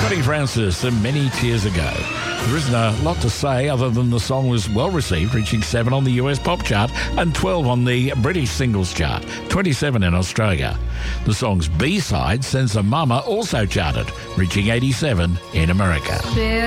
Connie Francis and Many Tears Ago. There isn't a lot to say other than the song was well received, reaching 7 on the US pop chart and 12 on the British singles chart, 27 in Australia. The song's B-side, Senza Mama, also charted, reaching 87 in America.